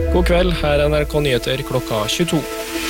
God kveld, her NRK Nyheter klokka 22.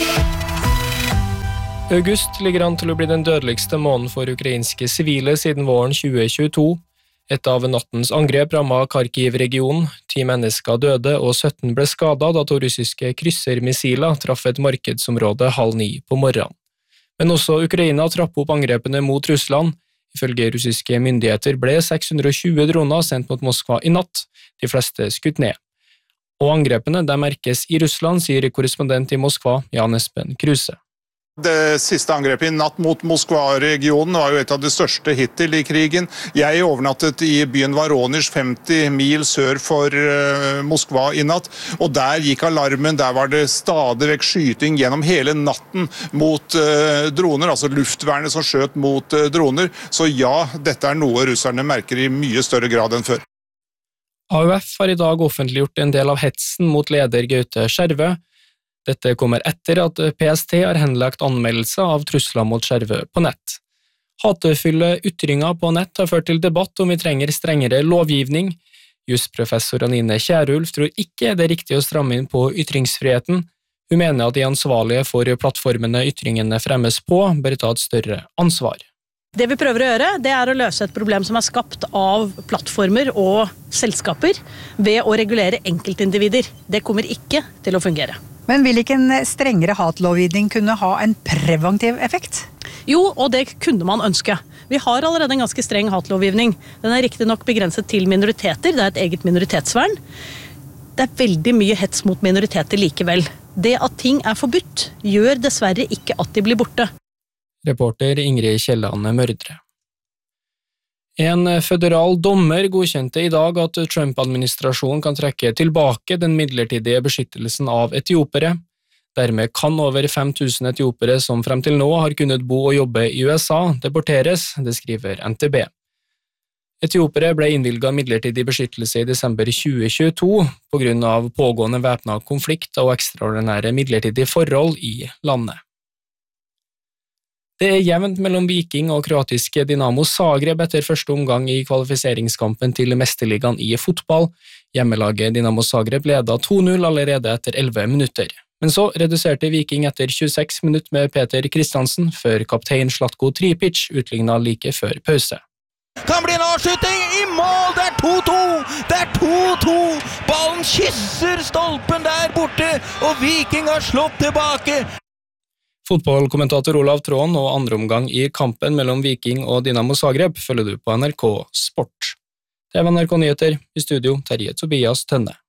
August ligger an til å bli den dødeligste måneden for ukrainske sivile siden våren 2022. Et av nattens angrep rammet Kharkiv-regionen. 10 mennesker døde og 17 ble skadet da 2 russiske kryssermissiler traff et markedsområde 8:30 på morgenen. Men også Ukraina trapp opp angrepene mot Russland. Ifølge russiske myndigheter ble 620 droner sendt mot Moskva i natt, de fleste skutt ned. Og angrepene der merkes i Russland, sier korrespondent i Moskva, Jan Espen Kruse. Det siste angrepet i natt mot Moskva-regionen var jo et av de største hittil i krigen. Jeg overnattet i byen Voronezh 50 mil sør for Moskva i natt, og der gikk alarmen. Der var det stadig vekk skyting gjennom hele natten mot droner, altså luftvernet som skjøt mot droner. Så ja, dette er noe russerne merker i mye større grad enn før. AUF har i dag offentliggjort en del av hetsen mot leder Gaute Skjervø. Dette kommer etter at PST har henlagt anmeldelser av trusler mot Skjervø på nett. Hatefulle ytringer på nett har ført til debatt om vi trenger strengere lovgivning. Jusprofessor Anine Kjærulf tror ikke det er riktig å stramme inn på ytringsfriheten. Hun mener at de ansvarlige for plattformene ytringene fremmes på bør ta et større ansvar. Det vi prøver å gjøre, det er å løse et problem som er skapt av plattformer og selskaper ved å regulere enkeltindivider. Det kommer ikke til å fungere. Men vil ikke en strengere hatlovgivning kunne ha en preventiv effekt? Jo, og det kunne man ønske. Vi har allerede en ganske streng hatlovgivning. Den er riktig nok begrenset til minoriteter, det er et eget minoritetsvern. Det er veldig mye hets mot minoriteter likevel. Det at ting er forbudt, gjør dessverre ikke at de blir borte. Reporter Ingrid Kjelland Mørdre. En føderal dommer godkjente i dag at Trump-administrasjonen kan trekke tilbake den midlertidige beskyttelsen av etiopere. Dermed kan over 5000 etiopere som frem til nå har kunnet bo og jobbe i USA, deporteres, det skriver NTB. Etiopere ble innvilget midlertidig beskyttelse i desember 2022 på grunn av pågående væpnet konflikt og ekstraordinære midlertidige forhold i landet. Det er jevnt mellom Viking og kroatiske Dinamo Zagreb etter første omgang i kvalifiseringskampen til Mesterligaen i fotball. Hjemmelaget Dinamo Zagreb ledet 2-0 allerede etter 11 minutter. Men så reduserte Viking etter 26 minutter med Peter Kristiansen, før kaptein Zlatko Tripic utlignet like før pause. Kan bli en avskyting i mål, det er 2-2! Det er 2-2! Ballen kysser stolpen der borte, og Viking har slått tilbake! Fotballkommentator Olav Tråen og andre omgang i kampen mellom Viking og Dinamo Zagreb følger du på NRK Sport. Det var NRK Nyheter, i studio Terje Tobias Tønne.